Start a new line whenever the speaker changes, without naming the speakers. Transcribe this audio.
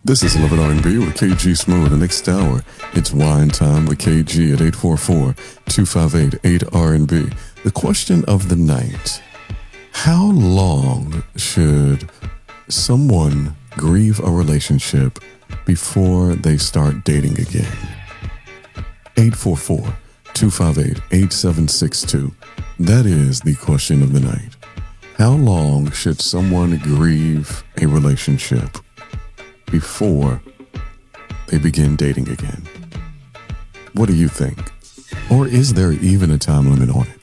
This is Love and R&B with KG Smooth. The next hour, it's Wine Time with KG at 844-258-8R&B. The question of the night: how long should someone grieve a relationship before they start dating again? 844-258-8762. That is the question of the night. How long should someone grieve a relationship before they begin dating again? What do you think? Or is there even a time limit on it?